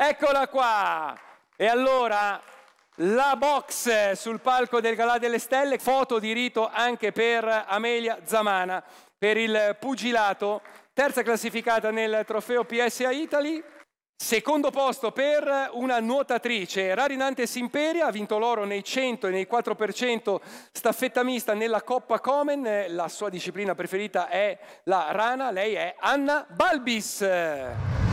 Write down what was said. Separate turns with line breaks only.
Eccola qua! E allora, la box sul palco del Galà delle Stelle, foto di rito anche per Amelia Zamana, per il pugilato, terza classificata nel trofeo PSA Italy. Secondo posto per una nuotatrice, Rarinantes Imperia, ha vinto l'oro nei 100 e nei 4% staffetta mista nella Coppa Komen. La sua disciplina preferita è la rana, lei è Anna Balbis.